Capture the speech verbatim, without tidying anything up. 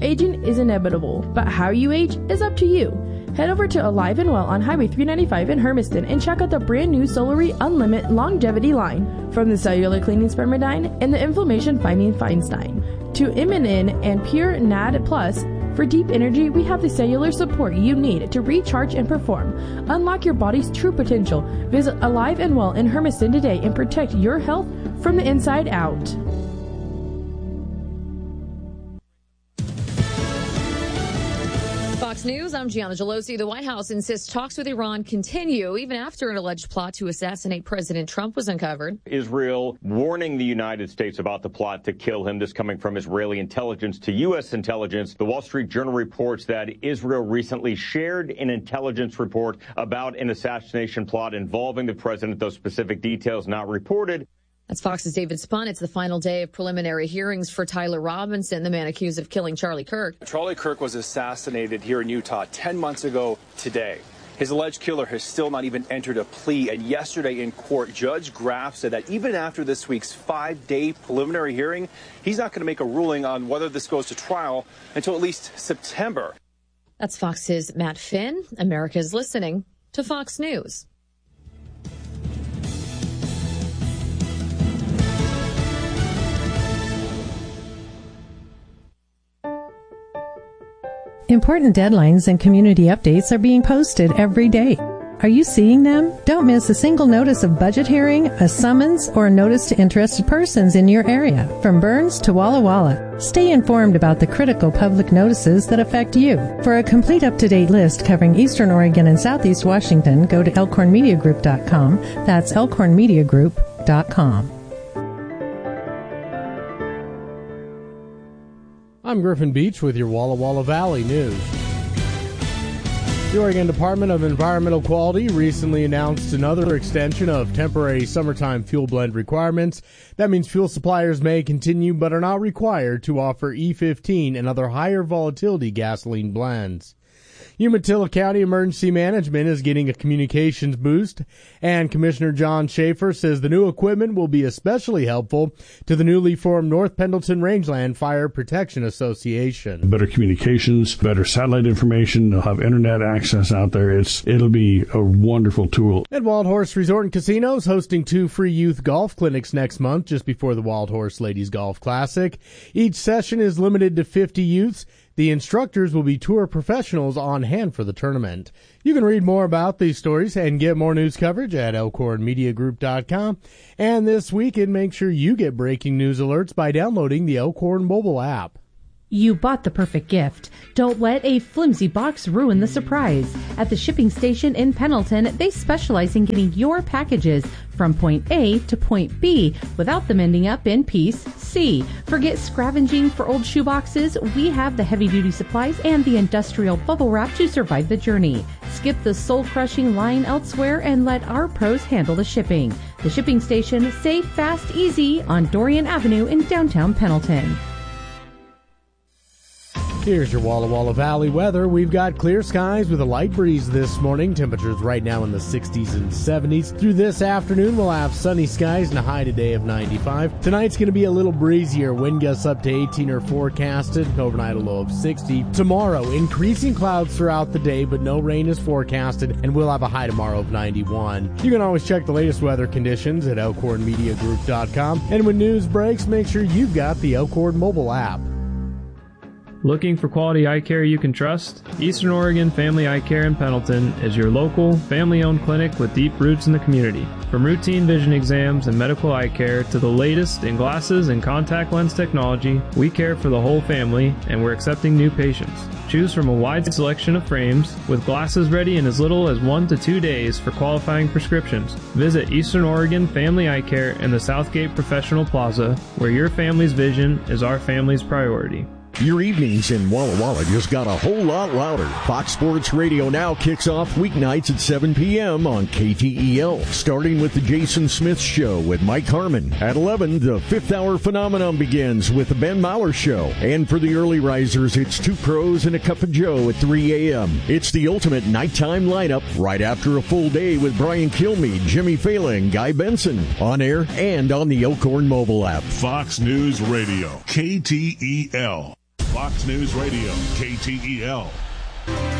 Aging is inevitable, but how you age is up to you. Head over to Alive and Well on Highway three ninety-five in Hermiston and check out the brand new Solary Unlimited Longevity line. From the cellular cleaning Spermidine and the inflammation fighting Feinstein to Immunin and Pure N A D Plus. For deep energy, we have the cellular support you need to recharge and perform. Unlock your body's true potential. Visit Alive and Well in Hermiston today and protect your health from the inside out. Fox News, I'm Gianna Gelosi. The White House insists talks with Iran continue even after an alleged plot to assassinate President Trump was uncovered. Israel warning the United States about the plot to kill him. This coming from Israeli intelligence to U S intelligence. The Wall Street Journal reports that Israel recently shared an intelligence report about an assassination plot involving the president, though specific details not reported. That's Fox's David Spun. It's the final day of preliminary hearings for Tyler Robinson, the man accused of killing Charlie Kirk. Charlie Kirk was assassinated here in Utah ten months ago today. His alleged killer has still not even entered a plea. And yesterday in court, Judge Graff said that even after this week's five-day preliminary hearing, he's not going to make a ruling on whether this goes to trial until at least September. That's Fox's Matt Finn. America's listening to Fox News. Important deadlines and community updates are being posted every day. Are you seeing them? Don't miss a single notice of budget hearing, a summons, or a notice to interested persons in your area, from Burns to Walla Walla. Stay informed about the critical public notices that affect you. For a complete up-to-date list covering Eastern Oregon and Southeast Washington, go to elkhorn media group dot com. That's elkhorn media group dot com. I'm Griffin Beach with your Walla Walla Valley News. The Oregon Department of Environmental Quality recently announced another extension of temporary summertime fuel blend requirements. That means fuel suppliers may continue but are not required to offer E fifteen and other higher volatility gasoline blends. Umatilla County Emergency Management is getting a communications boost, and Commissioner John Schaefer says the new equipment will be especially helpful to the newly formed North Pendleton Rangeland Fire Protection Association. Better communications, better satellite information, they'll have internet access out there. It's It'll be a wonderful tool. At Wild Horse Resort and Casinos, hosting two free youth golf clinics next month just before the Wild Horse Ladies Golf Classic. Each session is limited to fifty youths. The instructors will be tour professionals on hand for the tournament. You can read more about these stories and get more news coverage at elkhorn media group dot com. And this weekend, make sure you get breaking news alerts by downloading the Elkhorn mobile app. You bought the perfect gift. Don't let a flimsy box ruin the surprise. At the shipping station in Pendleton, they specialize in getting your packages from point A to point B without them ending up in piece C. Forget scavenging for old shoeboxes. We have the heavy-duty supplies and the industrial bubble wrap to survive the journey. Skip the soul-crushing line elsewhere and let our pros handle the shipping. The shipping station, safe, fast, easy on Dorian Avenue in downtown Pendleton. Here's your Walla Walla Valley weather. We've got clear skies with a light breeze this morning. Temperatures right now in the sixties and seventies. Through this afternoon, we'll have sunny skies and a high today of ninety-five. Tonight's going to be a little breezier. Wind gusts up to eighteen are forecasted. Overnight a low of sixty. Tomorrow, increasing clouds throughout the day, but no rain is forecasted, and we'll have a high tomorrow of ninety-one. You can always check the latest weather conditions at elkhorn media group dot com. And when news breaks, make sure you've got the Elkhorn mobile app. Looking for quality eye care you can trust? Eastern Oregon Family Eye Care in Pendleton is your local, family-owned clinic with deep roots in the community. From routine vision exams and medical eye care to the latest in glasses and contact lens technology, we care for the whole family, and we're accepting new patients. Choose from a wide selection of frames, with glasses ready in as little as one to two days for qualifying prescriptions. Visit Eastern Oregon Family Eye Care in the Southgate Professional Plaza, where your family's vision is our family's priority. Your evenings in Walla Walla just got a whole lot louder. Fox Sports Radio now kicks off weeknights at seven p.m. on K T E L, starting with the Jason Smith Show with Mike Harmon. At eleven, the Fifth Hour Phenomenon begins with the Ben Maurer Show. And for the early risers, it's Two Pros and a Cup of Joe at three a.m. It's the ultimate nighttime lineup right after a full day with Brian Kilmeade, Jimmy Fallon, and Guy Benson. On air and on the Elkhorn mobile app. Fox News Radio, K T E L. Fox News Radio, K T E L.